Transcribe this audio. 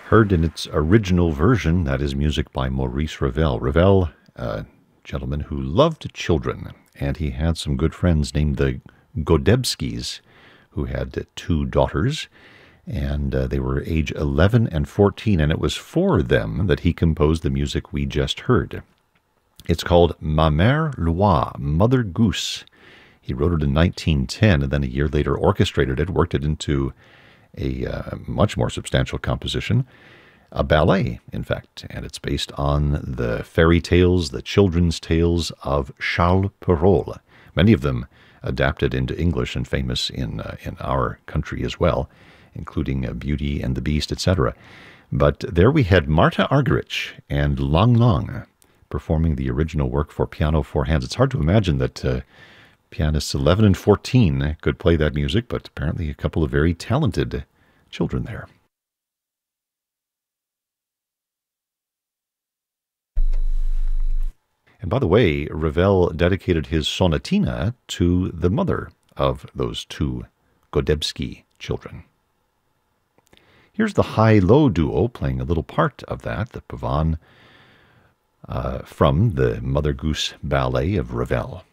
Heard in its original version, that is music by Maurice Ravel. Ravel, a gentleman who loved children, and he had some good friends named the Godebskis, who had two daughters, and they were age 11 and 14, and it was for them that he composed the music we just heard. It's called Ma Mère Loire, Mother Goose. He wrote it in 1910, and then a year later orchestrated it, worked it into a much more substantial composition, a ballet, in fact, and it's based on the fairy tales, the children's tales of Charles Perrault, many of them adapted into English and famous in our country as well, including Beauty and the Beast, etc. But there we had Martha Argerich and Lang Lang performing the original work for piano, four hands. It's hard to imagine that pianists 11 and 14 could play that music, but apparently a couple of very talented children there. And by the way, Ravel dedicated his sonatina to the mother of those two Godebsky children. Here's the high-low duo playing a little part of that, the Pavane from the Mother Goose Ballet of Ravel.